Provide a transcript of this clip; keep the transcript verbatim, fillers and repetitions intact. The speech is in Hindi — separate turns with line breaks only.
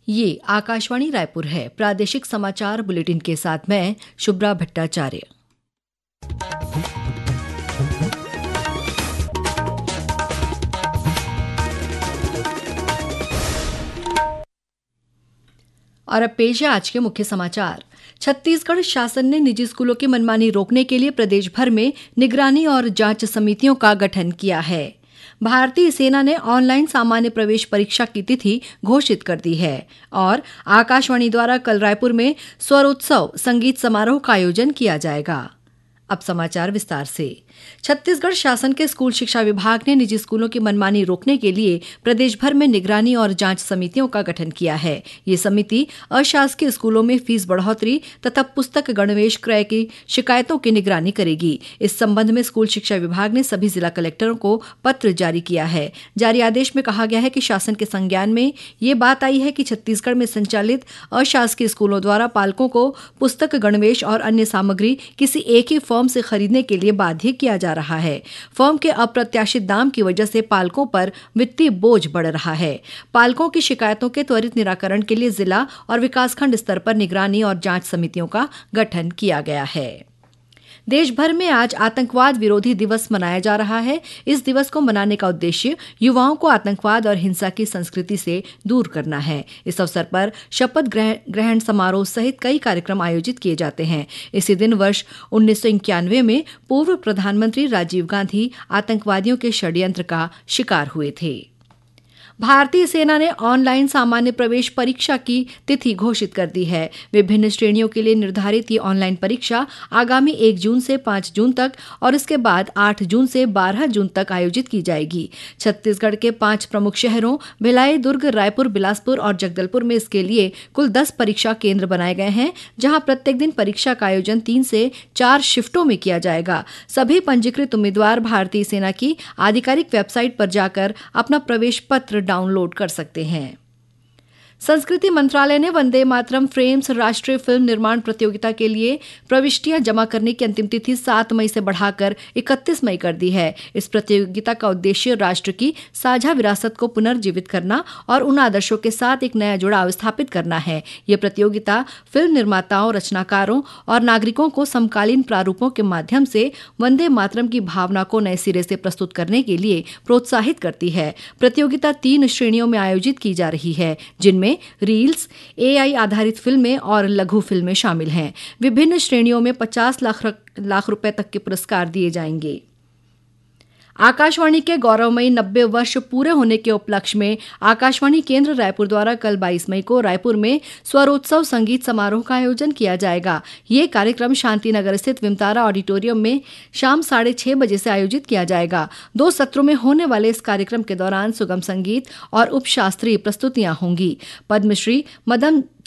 ये आकाशवाणी रायपुर है। प्रादेशिक समाचार बुलेटिन के साथ मैं शुभ्रा भट्टाचार्य। और अब पेश है आज के मुख्य समाचार। छत्तीसगढ़ शासन ने निजी स्कूलों की मनमानी रोकने के लिए प्रदेश भर में निगरानी और जांच समितियों का गठन किया है। भारतीय सेना ने ऑनलाइन सामान्य प्रवेश परीक्षा की तिथि घोषित कर दी है और आकाशवाणी द्वारा कल रायपुर में स्वरोत्सव संगीत समारोह का आयोजन किया जाएगा। अब समाचार विस्तार से। छत्तीसगढ़ शासन के स्कूल शिक्षा विभाग ने निजी स्कूलों की मनमानी रोकने के लिए प्रदेश भर में निगरानी और जांच समितियों का गठन किया है। ये समिति अशासकीय स्कूलों में फीस बढ़ोतरी तथा पुस्तक गणवेश क्रय की शिकायतों की निगरानी करेगी। इस संबंध में स्कूल शिक्षा विभाग ने सभी जिला कलेक्टरों को पत्र जारी किया है। जारी आदेश में कहा गया है कि शासन के संज्ञान में ये बात आई है कि छत्तीसगढ़ में संचालित अशासकीय स्कूलों द्वारा पालकों को पुस्तक गणवेश और अन्य सामग्री किसी एक ही फर्म से खरीदने के लिए बाध्य किया जा रहा है। फर्म के अप्रत्याशित दाम की वजह से पालकों पर वित्तीय बोझ बढ़ रहा है। पालकों की शिकायतों के त्वरित निराकरण के लिए जिला और विकासखंड स्तर पर निगरानी और जांच समितियों का गठन किया गया है। देश भर में आज आतंकवाद विरोधी दिवस मनाया जा रहा है। इस दिवस को मनाने का उद्देश्य युवाओं को आतंकवाद और हिंसा की संस्कृति से दूर करना है। इस अवसर पर शपथ ग्रहण समारोह सहित कई कार्यक्रम आयोजित किए जाते हैं। इसी दिन वर्ष उन्नीस सौ इक्यानवे में पूर्व प्रधानमंत्री राजीव गांधी आतंकवादियों के षड्यंत्र का शिकार हुए थे। भारतीय सेना ने ऑनलाइन सामान्य प्रवेश परीक्षा की तिथि घोषित कर दी है। विभिन्न श्रेणियों के लिए निर्धारित ये ऑनलाइन परीक्षा आगामी एक जून से पाँच जून तक और इसके बाद आठ जून से बारह जून तक आयोजित की जाएगी। छत्तीसगढ़ के पांच प्रमुख शहरों भिलाई, दुर्ग, रायपुर, बिलासपुर और जगदलपुर में इसके लिए कुल दस परीक्षा केंद्र बनाए गए हैं, जहां प्रत्येक दिन परीक्षा का आयोजन तीन से चार शिफ्टों में किया जाएगा। सभी पंजीकृत उम्मीदवार भारतीय सेना की आधिकारिक वेबसाइट पर जाकर अपना प्रवेश पत्र डाउनलोड कर सकते हैं। संस्कृति मंत्रालय ने वंदे मातरम फ्रेम्स राष्ट्रीय फिल्म निर्माण प्रतियोगिता के लिए प्रविष्टियां जमा करने की अंतिम तिथि सात मई से बढ़ाकर इकतीस मई कर दी है। इस प्रतियोगिता का उद्देश्य राष्ट्र की साझा विरासत को पुनर्जीवित करना और उन आदर्शों के साथ एक नया जुड़ाव स्थापित करना है। यह प्रतियोगिता फिल्म निर्माताओं, रचनाकारों और नागरिकों को समकालीन प्रारूपों के माध्यम से वंदे मातरम की भावना को नए सिरे से प्रस्तुत करने के लिए प्रोत्साहित करती है। प्रतियोगिता तीन श्रेणियों में आयोजित की जा रही है, जिनमें रील्स, एआई आधारित फिल्में और लघु फिल्में शामिल हैं। विभिन्न श्रेणियों में पचास लाख लाख रुपए तक के पुरस्कार दिए जाएंगे। आकाशवाणी के गौरवमयी नब्बे वर्ष पूरे होने के उपलक्ष्य में आकाशवाणी केंद्र रायपुर द्वारा कल बाईस मई को रायपुर में स्वरोत्सव संगीत समारोह का आयोजन किया जाएगा। ये कार्यक्रम शांतिनगर स्थित विमतारा ऑडिटोरियम में शाम साढ़े छह बजे से आयोजित किया जाएगा। दो सत्रों में होने वाले इस कार्यक्रम के दौरान सुगम संगीत और उपशास्त्रीय प्रस्तुतियां होंगी। पद्मश्री मदन